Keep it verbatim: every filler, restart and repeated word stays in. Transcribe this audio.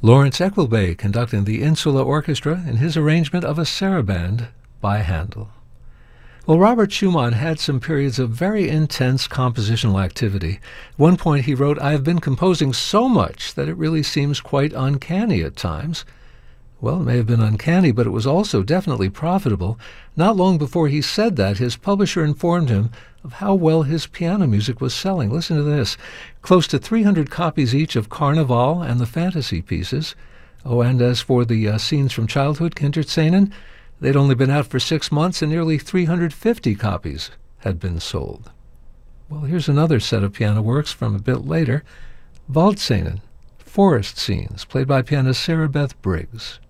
Lawrence Eckelbey conducting the Insula Orchestra in his arrangement of a saraband by Handel. Well, Robert Schumann had some periods of very intense compositional activity. At one point he wrote, "I have been composing so much that it really seems quite uncanny at times." Well, it may have been uncanny, but it was also definitely profitable. Not long before he said that, his publisher informed him of how well his piano music was selling. Listen to this. Close to three hundred copies each of Carnival and the fantasy pieces. Oh, and as for the uh, scenes from childhood, Kinderszenen, they'd only been out for six months and nearly three hundred fifty copies had been sold. Well, here's another set of piano works from a bit later. Waldszenen, forest scenes, played by pianist Sarah Beth Briggs.